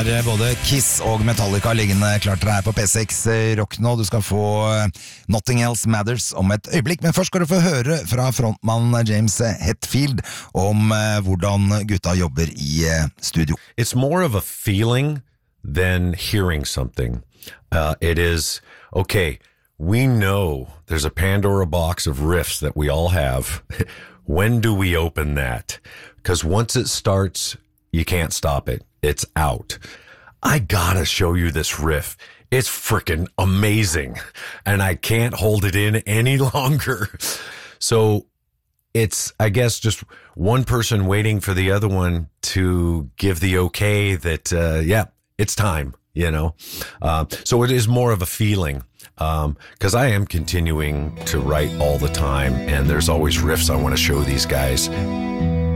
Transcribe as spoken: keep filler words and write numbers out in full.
har både Kiss og Metallica liggende klart til deg på P seks Rock nå. Du skal få Nothing Else Matters om et øyeblikk, men først skal du få høre fra frontmann James Hetfield om hvordan gutta jobber i studio. It's more of a feeling than hearing something. Uh, it is, okay, we know there's a Pandora box of riffs that we all have. When do we open that? Because once it starts, you can't stop it. It's out. I gotta show you this riff. It's freaking amazing. And I can't hold it in any longer. So it's, I guess, just one person waiting for the other one to give the okay that, uh, yeah, it's time, you know? Uh, so it is more of a feeling. Um, cause I am continuing to write all the time, and there's always riffs I want to show these guys.